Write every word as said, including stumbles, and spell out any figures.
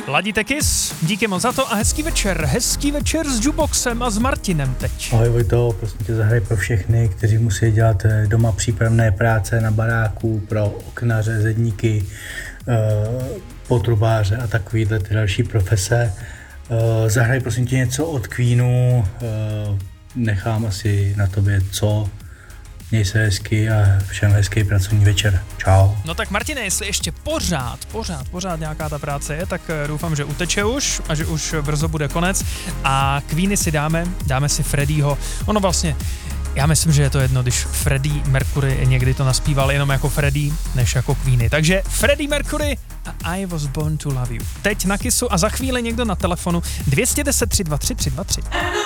Ladíte Kiss, díky moc za to a hezký večer. Hezký večer s Juboxem a s Martinem teď. Ahoj Vojto, prosím tě, zahraj pro všechny, kteří musí dělat doma přípravné práce na baráku, pro oknaře, zedníky, potrubáře a takovýhle ty další profese. Zahraj prosím tě něco od Queenu, nechám asi na tobě co. Měj se hezky a všem hezký pracovní večer. Čau. No tak Martine, jestli ještě pořád, pořád, pořád nějaká ta práce je, tak doufám, že uteče už a že už brzo bude konec a Queeny si dáme, dáme si Freddieho. Ono vlastně, já myslím, že je to jedno, když Freddie Mercury někdy to naspíval jenom jako Freddie, než jako Queeny. Takže Freddie Mercury a I Was Born to Love You. Teď na Kissu a za chvíli někdo na telefonu dvě jedna nula tři dva tři tři dva tři.